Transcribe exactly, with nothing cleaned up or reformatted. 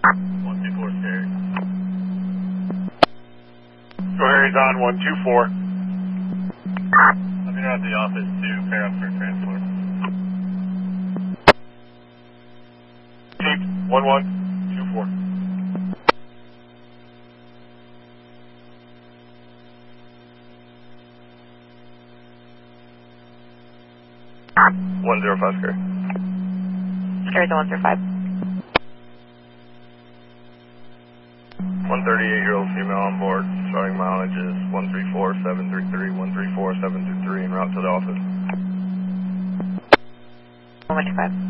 one two four, Harry. So Harry's on one two four. Let me know at the office to pair up for transport. Chief, one one two four. one zero five, Scary. Scary's on one zero five. one thirty-eight-year-old female on board. Starting mileage is one three four seven three three, one three four seven two three, en route to the office. one two five.